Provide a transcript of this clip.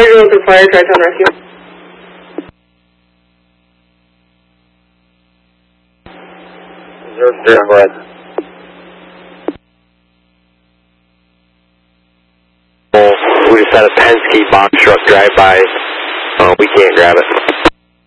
visual to fire, Tri-Town Rescue. Go ahead. We just had a Penske box truck drive by. We can't grab it.